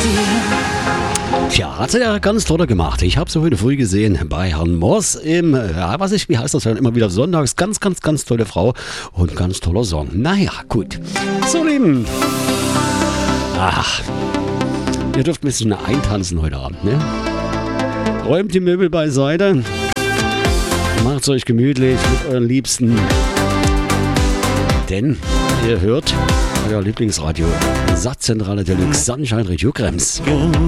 Tja, hat er ganz toll gemacht. Ich habe sie heute früh gesehen bei Herrn Moss im, wie heißt das dann immer wieder sonntags. Ganz, ganz, ganz tolle Frau und ganz toller Song. Naja, gut. So, Lieben. Ach, ihr dürft ein bisschen eintanzen heute Abend, ne? Räumt die Möbel beiseite. Macht's euch gemütlich mit euren Liebsten. Denn ihr hört euer Lieblingsradio. Satzzentrale Deluxe Sunshine Radio Krems.